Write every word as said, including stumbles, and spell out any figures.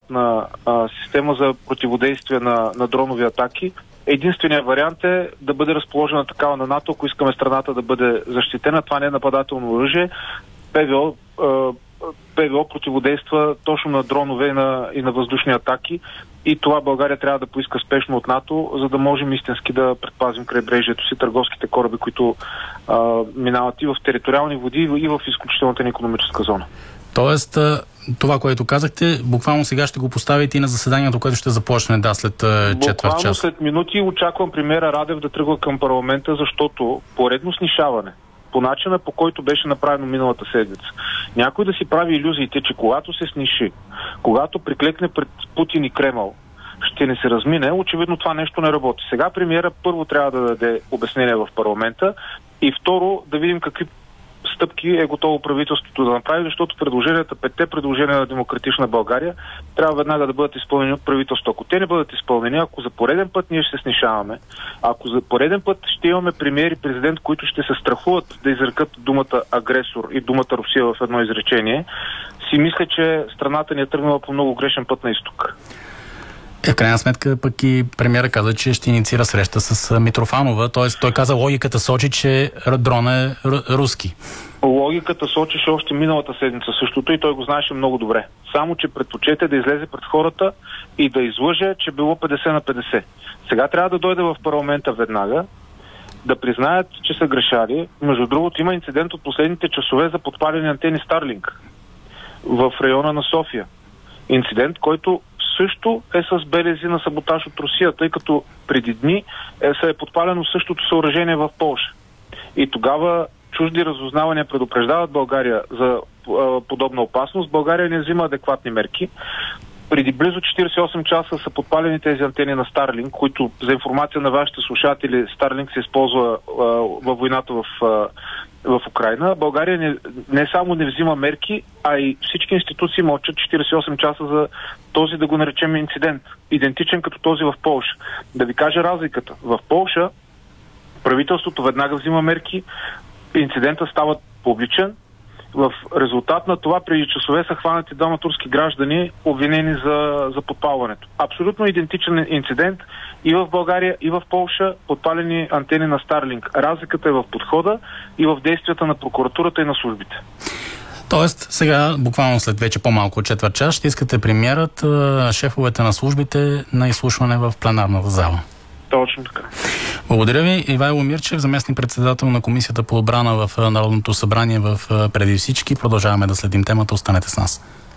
адекватна а, система за противодействие на, на дронови атаки. Единственият вариант е да бъде разположена такава на НАТО, ако искаме страната да бъде защитена. Това не е нападателно оръжие. ПВО, а, ПВО противодейства точно на дронове и на, и на въздушни атаки. И това България трябва да поиска спешно от НАТО, за да можем истински да предпазим крайбрежието си, търговските кораби, които а, минават и в териториални води, и в изключителната ни икономическа зона. Тоест, това, което казахте, буквално сега ще го поставите и на заседанието, което ще започне, да, след четвърт час. Буквално след минути очаквам премиера Радев да тръгва към парламента, защото поредно снишаване, по начина, по който беше направено миналата седмица. Някой да си прави илюзиите, че когато се сниши, когато приклекне пред Путин и Кремъл, ще не се размине, очевидно това нещо не работи. Сега премиера първо трябва да даде обяснение в парламента и второ да видим какви стъпки е готово правителството да направи, защото предложенията, петте предложения на Демократична България трябва веднага да бъдат изпълнени от правителството. Ако те не бъдат изпълнени, ако за пореден път ние ще се снишаваме, ако за пореден път ще имаме премиер и президент, които ще се страхуват да изрекат думата агресор и думата Русия в едно изречение, си мисля, че страната ни е тръгнала по много грешен път на изток. Е, в крайна сметка пък и премиера каза, че ще инициира среща с Митрофанова, т.е. той каза, логиката сочи, че дрон е руски. Логиката сочеше още миналата седмица същото и той го знаеше много добре. Само, че предпочете да излезе пред хората и да излъже, че било петдесет на петдесет. Сега трябва да дойде в парламента веднага, да признаят, че са грешали. Между другото, има инцидент от последните часове за подпалени антени Starlink в района на София. Инцидент, който също е с белези на саботаж от Русия, тъй като преди дни е, се е подпалено същото съоръжение в Полша. И тогава чужди разузнавания предупреждават България за а, подобна опасност. България не взима адекватни мерки. Преди близо четиридесет и осем часа са подпалени тези антени на Starlink, които, за информация на вашите слушатели, Starlink се използва а, във войната в, а, в Украйна. България не, не само не взима мерки, а и всички институции мълчат четиридесет и осем часа за този, да го наречем, инцидент. Идентичен като този в Полша. Да ви кажа разликата. В Полша правителството веднага взима мерки, инцидента става публичен. В резултат на това преди часове са хванати двама турски граждани, обвинени за, за подпалването. Абсолютно идентичен инцидент и в България, и в Полша, подпалени антени на Starlink. Разликата е в подхода и в действията на прокуратурата и на службите. Тоест, сега, буквално след вече по-малко от четвърт час, ще искате премиерът, шефовете на службите на изслушване в пленарната зала. Точно така. Благодаря ви. Ивайло Мирчев, заместник-председател на Комисията по отбрана в Народното събрание в Преди всички. Продължаваме да следим темата. Останете с нас.